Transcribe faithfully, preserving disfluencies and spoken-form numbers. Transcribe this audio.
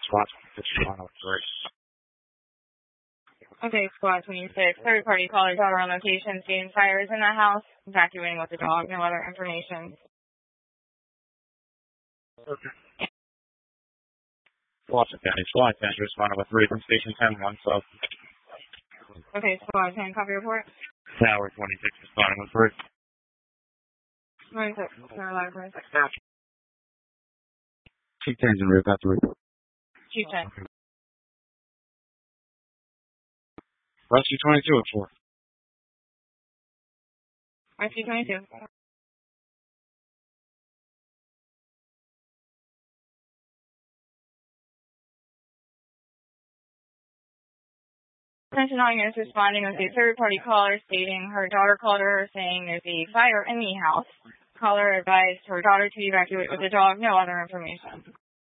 Squad twenty-six, responding with three. Okay, Squad twenty-six. Third party caller daughter on location, stating fires in the house, evacuating with the dog, no other information. Okay. Washington County Squad ten, responding with three from Station ten one South. Okay, Squad ten, copy report. Tower twenty-six, responding with three. twenty-six, Carolina twenty-six. Chief ten's in rear, got the report. Chief ten. Okay. Rescue twenty-two at four. Rescue twenty-two. Attention all units responding with a third party caller stating her daughter called her saying there's a fire in the house. Caller advised her daughter to evacuate with the dog, no other information.